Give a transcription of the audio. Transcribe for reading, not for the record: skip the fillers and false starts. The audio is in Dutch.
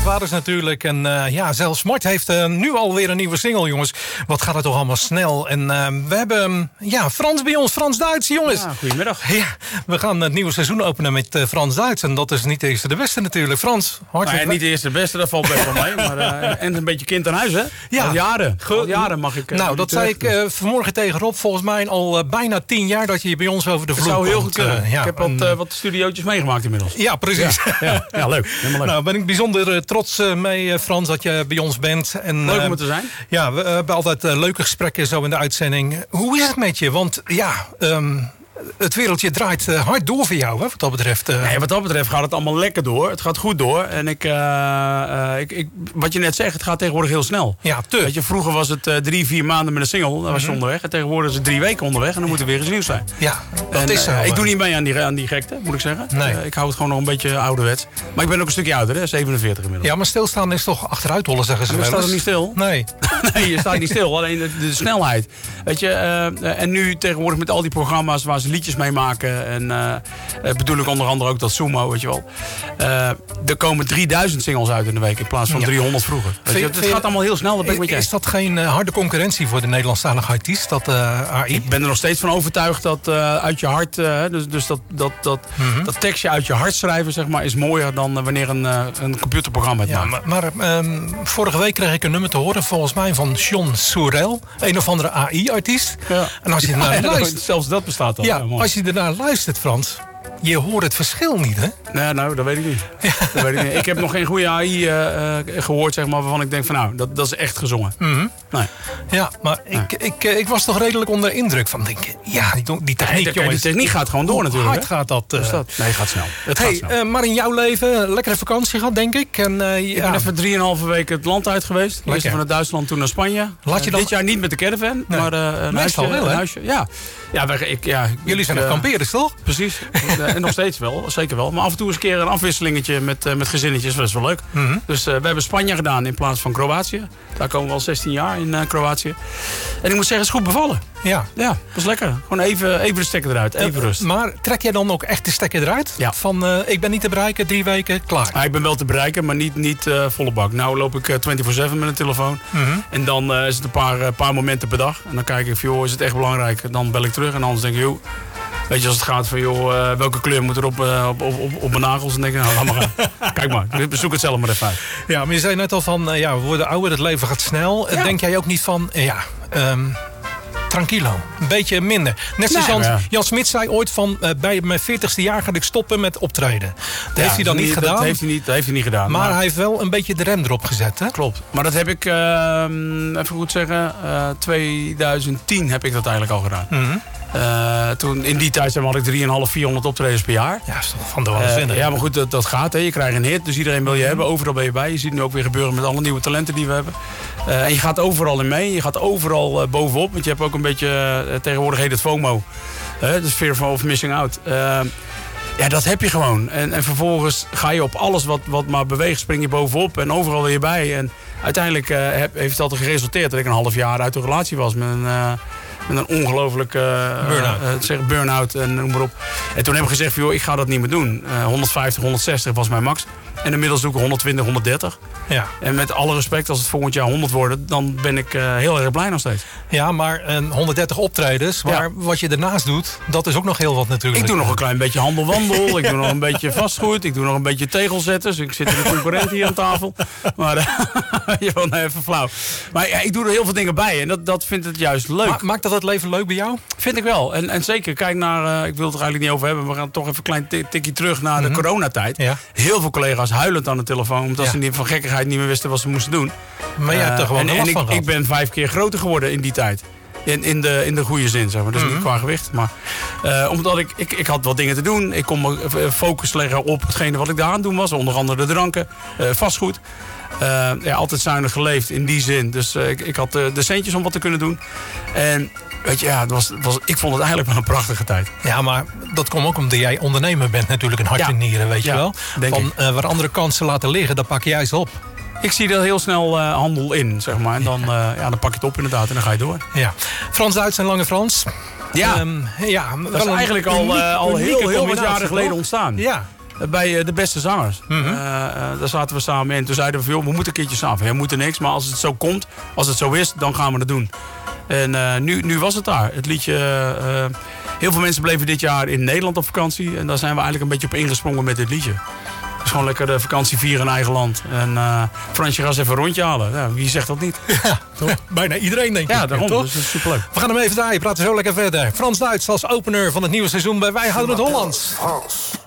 vaders natuurlijk. En zelfs Mart heeft nu alweer een nieuwe single, jongens. Wat gaat het toch allemaal snel. En we hebben Frans bij ons, Frans-Duits, jongens. Ja, goedemiddag. Ja, we gaan het nieuwe seizoen openen met Frans-Duits. En dat is niet de eerste de beste natuurlijk. Frans, hartelijk niet de eerste de beste, dat valt best wel mee. Maar, en een beetje kind aan huis, hè? Ja. Al jaren mag ik... dat zei ik vanmorgen tegen Rob. Volgens mij al bijna 10 jaar dat je bij ons over de vloer komt. Dat zou heel komt. goed kunnen. Ik heb wat studiootjes meegemaakt inmiddels. Ja, precies. Ja, leuk. Helemaal leuk. Nou, ben ik bijzonder trots mee, Frans, dat je bij ons bent. En, leuk om er te zijn. Ja, we hebben altijd leuke gesprekken zo in de uitzending. Hoe is het met je? Want het wereldje draait hard door voor jou, hè, wat dat betreft. Nee, wat dat betreft gaat het allemaal lekker door. Het gaat goed door. En wat je net zegt, het gaat tegenwoordig heel snel. Ja, Weet je, vroeger was het 3-4 maanden met een single. Dan was je onderweg. En tegenwoordig is het 3 weken onderweg. En dan moet er weer eens nieuws zijn. Ja, dat is zo. Ik doe niet mee aan die gekte, moet ik zeggen. Nee. Ik hou het gewoon nog een beetje ouderwets. Maar ik ben ook een stukje ouder, hè? 47 inmiddels. Ja, maar stilstaan is toch achteruithollen, zeggen ze wel eens. Je staat er niet stil. Nee. Nee, je staat niet stil. Alleen de snelheid. Weet je, en nu tegenwoordig met al die programma's waar ze liedjes mee maken. En bedoel ik onder andere ook dat Sumo, weet je wel. Er komen 3000 singles uit in de week in plaats van 300 vroeger. Het gaat allemaal heel snel, dat ben ik met je. Is dat geen harde concurrentie voor de Nederlandstalige artiest, dat AI? Ik ben er nog steeds van overtuigd dat uit je hart, dat tekstje uit je hart schrijven, zeg maar, is mooier dan wanneer een computerprogramma het maakt. Maar vorige week kreeg ik een nummer te horen, volgens mij van John Sorel, een of andere AI-artiest. Ja. En als je ernaar luistert, zelfs dat bestaat al. Ja, als je ernaar luistert, Frans, je hoort het verschil niet, hè? Nee, nou, dat weet ik niet. Dat weet ik niet. Ik heb nog geen goede AI gehoord, zeg maar, waarvan ik denk van nou, dat is echt gezongen. Mm-hmm. Nee. Ja, maar ik was toch redelijk onder de indruk van, die techniek, jongens. Die techniek gaat gewoon door natuurlijk. Hard gaat dat. Nee, het gaat snel. Maar in jouw leven, lekkere vakantie gehad, denk ik. En, ik ben even 3,5 weken het land uit geweest. Eerst vanuit Duitsland, toen naar Spanje. Dit jaar niet met de caravan, maar een huisje. Ja. Jullie zijn kampeerders, toch? Precies. En nog steeds wel, zeker wel. Maar af en toe eens een keer een afwisselingetje met gezinnetjes. Dat is wel leuk. Mm-hmm. Dus we hebben Spanje gedaan in plaats van Kroatië. Daar komen we al 16 jaar in Kroatië. En ik moet zeggen, het is goed bevallen. Ja, dat is lekker. Gewoon even de stekker eruit. Even rust. Maar trek jij dan ook echt de stekker eruit? Ja. Van, ik ben niet te bereiken, 3 weken, klaar. Ik ben wel te bereiken, maar niet volle bak. Nou loop ik 24/7 met een telefoon. Mm-hmm. En dan is het een paar momenten per dag. En dan kijk ik van, joh, is het echt belangrijk? Dan bel ik terug. En anders denk ik, joh, weet je, als het gaat van, joh, welke kleur moet er op mijn nagels? Dan denk ik, nou, laat maar gaan. Kijk maar, zoek het zelf maar even uit. Ja, maar je zei net al van, we worden ouder, het leven gaat snel. Ja. Denk jij ook niet van, tranquilo, een beetje minder. Net zoals Jan Smit zei ooit van, bij mijn 40ste jaar ga ik stoppen met optreden. Dat heeft hij dan niet gedaan. Dat heeft hij niet gedaan. Maar hij heeft wel een beetje de rem erop gezet, hè? Klopt. Maar dat heb ik, even goed zeggen, 2010 heb ik dat eigenlijk al gedaan. Mm-hmm. Toen, in die tijd had ik 400 optredens per jaar. Ja, is toch van de waanzinnig. Ja, maar goed, dat gaat. Hè. Je krijgt een hit, dus iedereen wil je hebben. Overal ben je bij. Je ziet nu ook weer gebeuren met alle nieuwe talenten die we hebben. En je gaat overal in mee. Je gaat overal bovenop. Want je hebt ook een beetje, tegenwoordig heet het FOMO. Dus Fear of Missing Out. Dat heb je gewoon. En vervolgens ga je op alles wat maar beweegt, spring je bovenop. En overal weer bij. En uiteindelijk heeft het altijd geresulteerd dat ik een half jaar uit de relatie was met een ongelofelijke burn-out en noem maar op. En toen heb ik gezegd van, joh, ik ga dat niet meer doen. 150, 160 was mijn max. En inmiddels doe ik 120, 130. Ja. En met alle respect, als het volgend jaar 100 worden, dan ben ik heel erg blij nog steeds. Ja, maar 130 optredens, maar wat je daarnaast doet, dat is ook nog heel wat natuurlijk. Ik doe nog een klein beetje handel-wandel. Ik doe nog een beetje vastgoed. Ik doe nog een beetje tegelzetters. Ik zit in de concurrent hier aan tafel. Maar je wil even flauw. Maar ik doe er heel veel dingen bij en dat vindt het juist leuk. Maakt dat het leven leuk bij jou? Vind ik wel. En zeker, kijk naar, ik wil het er eigenlijk niet over hebben. We gaan toch even een klein tikje terug naar de coronatijd. Ja. Heel veel collega's huilend aan de telefoon, omdat ze van gekkigheid niet meer wisten wat ze moesten doen. Maar jij hebt er gewoon last van gehad. Ik ben 5 keer groter geworden in die tijd. In de goede zin, zeg maar. Dus niet qua gewicht. Maar omdat ik had wat dingen te doen. Ik kon me focus leggen op hetgene wat ik daar aan doen was. Onder andere de dranken, vastgoed. Altijd zuinig geleefd in die zin. Dus ik had de centjes om wat te kunnen doen. En weet je, ik vond het eigenlijk wel een prachtige tijd. Ja, maar dat komt ook omdat jij ondernemer bent natuurlijk. Een hart en nieren, weet je wel. Waar andere kansen laten liggen, dat pak jij ze op. Ik zie er heel snel handel in, zeg maar. En dan pak je het op inderdaad en dan ga je door. Ja. Frans-Duits en Lange Frans. Ja, dat is eigenlijk al heel wat jaren geleden ontstaan. Ja. bij de beste zangers. Daar zaten we samen in. Toen zeiden we, joh, we moeten een keertje samen. We moeten niks, maar als het zo komt, als het zo is, dan gaan we het doen. En nu was het daar. Het liedje... heel veel mensen bleven dit jaar in Nederland op vakantie. En daar zijn we eigenlijk een beetje op ingesprongen met dit liedje. Dus gewoon lekker de vakantie vieren in eigen land. En Fransje, ga eens even een rondje halen. Ja, wie zegt dat niet? Ja, toch? Bijna iedereen, denk ik. Ja, daarom. Toch? Dus dat is superleuk. We gaan hem even draaien. Praten zo lekker verder. Frans Duits als opener van het nieuwe seizoen bij Wij Houden het Hollands.